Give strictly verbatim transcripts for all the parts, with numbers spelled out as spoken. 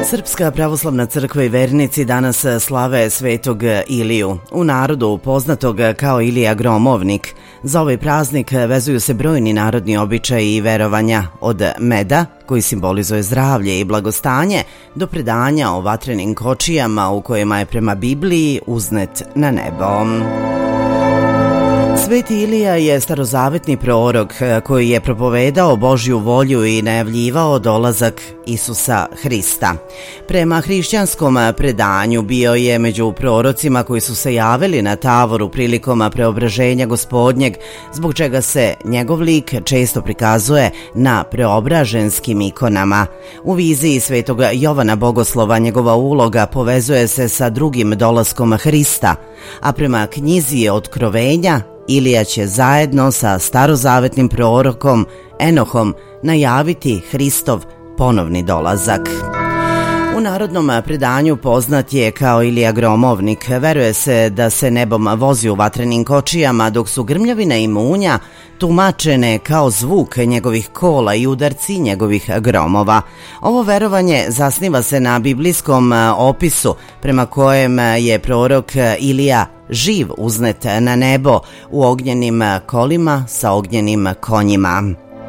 Srpska pravoslavna crkva i vernici danas slave Svetog Iliju, u narodu poznatog kao Ilija Gromovnik. Za ovaj praznik vezuju se brojni narodni običaji i verovanja, od meda, koji simbolizuje zdravlje i blagostanje, do predanja o vatrenim kočijama u kojima je prema Bibliji uznet na nebo. Sveti Ilija je starozavetni prorok koji je propovedao Božju volju i najavljivao dolazak Isusa Hrista. Prema hrišćanskom predanju bio je među prorocima koji su se javili na Tavoru prilikom preobraženja Gospodnjeg, zbog čega se njegov lik često prikazuje na preobraženskim ikonama. U viziji Svetog Jovana Bogoslova njegova uloga povezuje se sa drugim dolaskom Hrista, a prema knjizi Otkrovenja Ilija će zajedno sa starozavetnim prorokom Enohom najaviti Hristov ponovni dolazak. U narodnom predanju poznat je kao Ilija Gromovnik. Veruje se da se nebom vozi u vatrenim kočijama, dok su grmljavina i munja tumačene kao zvuk njegovih kola i udarci njegovih gromova. Ovo verovanje zasniva se na biblijskom opisu prema kojem je prorok Ilija živ uznet na nebo u ognjenim kolima sa ognjenim konjima.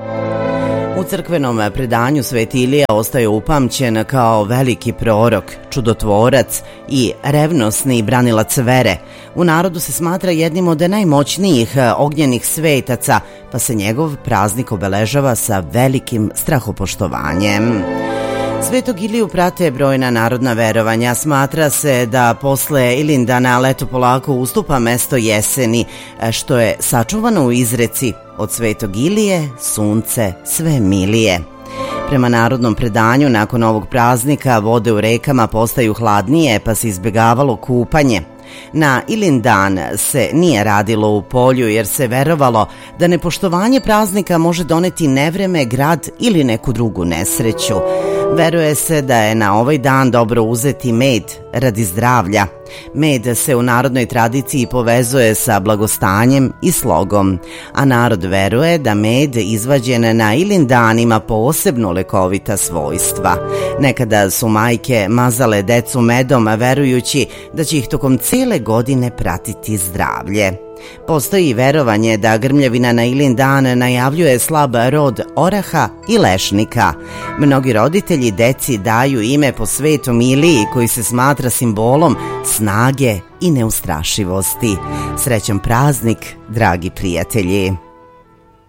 U crkvenom predanju Sveti Ilija ostaje upamćen kao veliki prorok, čudotvorac i revnosni branilac vere. U narodu se smatra jednim od najmoćnijih ognjenih svetaca, pa se njegov praznik obeležava sa velikim strahopoštovanjem. Svetog Iliju prate brojna narodna verovanja. Smatra se da posle Ilindana leto polako ustupa mesto jeseni, što je sačuvano u izreci od Svetog Ilije sunce sve milije. Prema narodnom predanju, nakon ovog praznika vode u rekama postaju hladnije, pa se izbjegavalo kupanje. Na Ilindan se nije radilo u polju jer se verovalo da nepoštovanje praznika može doneti nevreme, grad ili neku drugu nesreću. Veruje se da je na ovaj dan dobro uzeti med radi zdravlja. Med se u narodnoj tradiciji povezuje sa blagostanjem i slogom, a narod veruje da med izvađen na Ilindan ima posebno lekovita svojstva. Nekada su majke mazale decu medom, verujući da će ih tokom cijele godine pratiti zdravlje. Postoji verovanje da grmljavina na Ilindan najavljuje slab rod oraha i lešnika. Mnogi roditelji deci daju ime po Svetom Iliji, koji se smatra simbolom snage i neustrašivosti. Srećan praznik, dragi prijatelji!